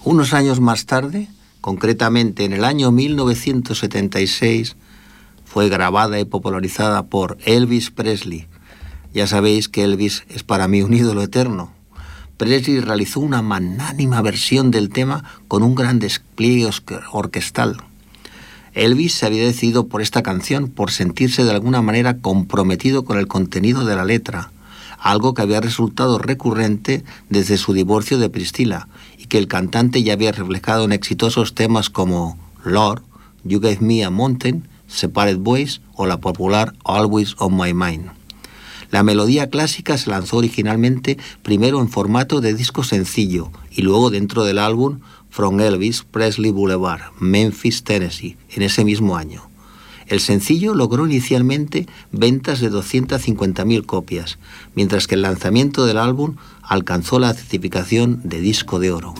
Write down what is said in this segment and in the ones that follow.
Unos años más tarde, concretamente en el año 1976, fue grabada y popularizada por Elvis Presley. Ya sabéis que Elvis es para mí un ídolo eterno. Presley realizó una magnánima versión del tema con un gran despliegue orquestal. Elvis se había decidido por esta canción por sentirse de alguna manera comprometido con el contenido de la letra, algo que había resultado recurrente desde su divorcio de Priscilla y que el cantante ya había reflejado en exitosos temas como Lord, You Gave Me a Mountain, Separate Ways o la popular Always on My Mind. La melodía clásica se lanzó originalmente primero en formato de disco sencillo y luego dentro del álbum From Elvis Presley Boulevard, Memphis, Tennessee, en ese mismo año. El sencillo logró inicialmente ventas de 250.000 copias, mientras que el lanzamiento del álbum alcanzó la certificación de disco de oro.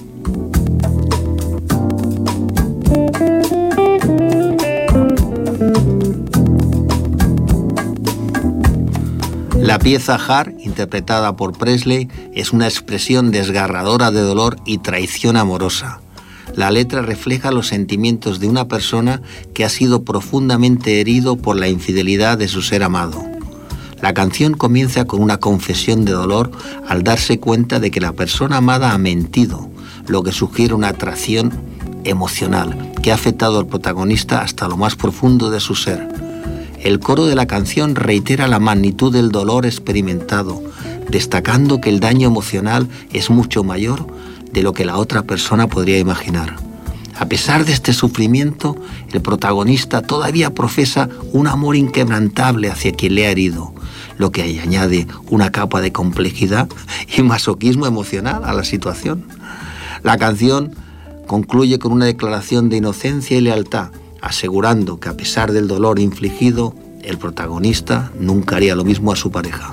La pieza Heart, interpretada por Presley, es una expresión desgarradora de dolor y traición amorosa. La letra refleja los sentimientos de una persona que ha sido profundamente herido por la infidelidad de su ser amado. La canción comienza con una confesión de dolor al darse cuenta de que la persona amada ha mentido, lo que sugiere una atracción emocional que ha afectado al protagonista hasta lo más profundo de su ser. El coro de la canción reitera la magnitud del dolor experimentado, destacando que el daño emocional es mucho mayor de lo que la otra persona podría imaginar. A pesar de este sufrimiento, el protagonista todavía profesa un amor inquebrantable hacia quien le ha herido, lo que añade una capa de complejidad y masoquismo emocional a la situación. La canción concluye con una declaración de inocencia y lealtad, asegurando que a pesar del dolor infligido, el protagonista nunca haría lo mismo a su pareja.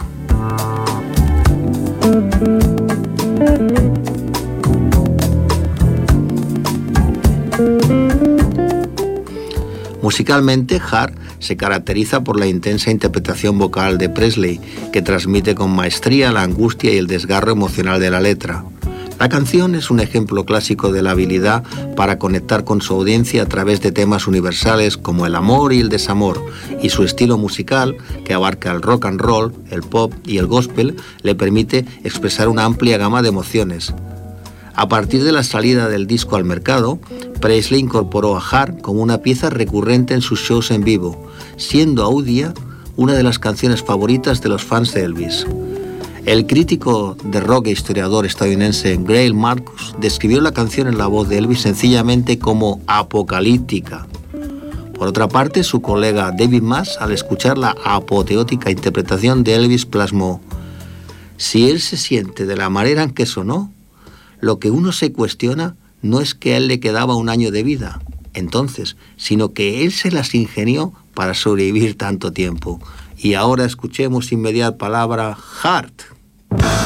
Musicalmente, Heart se caracteriza por la intensa interpretación vocal de Presley, que transmite con maestría la angustia y el desgarro emocional de la letra. La canción es un ejemplo clásico de la habilidad para conectar con su audiencia a través de temas universales como el amor y el desamor, y su estilo musical, que abarca el rock and roll, el pop y el gospel, le permite expresar una amplia gama de emociones. A partir de la salida del disco al mercado, Presley incorporó a Heart como una pieza recurrente en sus shows en vivo, siendo hoy día una de las canciones favoritas de los fans de Elvis. El crítico de rock e historiador estadounidense Greil Marcus describió la canción en la voz de Elvis sencillamente como apocalíptica. Por otra parte, su colega David Maas, al escuchar la apoteótica interpretación de Elvis, plasmó: si él se siente de la manera en que sonó, lo que uno se cuestiona no es que a él le quedaba un año de vida, entonces, sino que él se las ingenió para sobrevivir tanto tiempo. Y ahora escuchemos sin mediar palabra Heart.